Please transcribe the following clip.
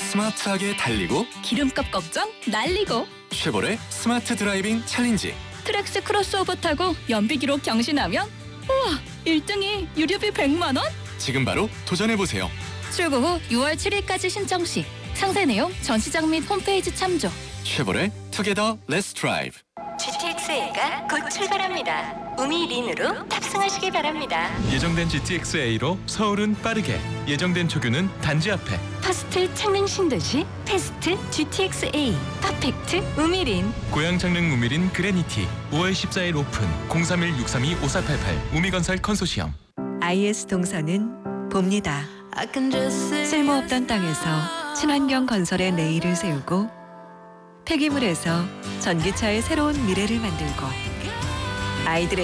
스마트하게 달리고 기름값 걱정 날리고 쉐보레 스마트 드라이빙 챌린지. 트랙스 크로스오버 타고 연비 기록 경신하면 우와 1등이 유류비 100만 원? 지금 바로 도전해보세요. 출고 후 6월 7일까지 신청 시 상세 내용 전시장 및 홈페이지 참조. 쉐보레 투게더 렛츠 드라이브. GTX-A가 곧 출발합니다. 우미린으로 탑승하시기 바랍니다. 예정된 GTX-A로 서울은 빠르게, 예정된 조교는 단지 앞에. 퍼스트 창릉 신도시 패스트 GTX-A 퍼펙트 우미린. 고양 창릉 우미린 그레니티 5월 14일 오픈 031-632-5488 우미건설 컨소시엄. IS 동서는 봅니다. 쓸모없던 땅에서 친환경 건설의 내일을 세우고 폐기물에서 전기차의 새로운 미래를 만들고 아이들의